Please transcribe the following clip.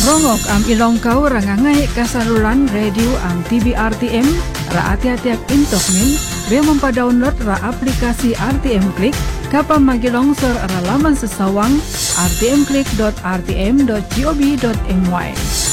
Rongok am ilong kau rangangai kasalulan radio am TV RTM ra ati-atiak intok min be mempa-download ra aplikasi RTM Klik kapa magilongsor ra laman sesawang rtmklik.rtm.go.my.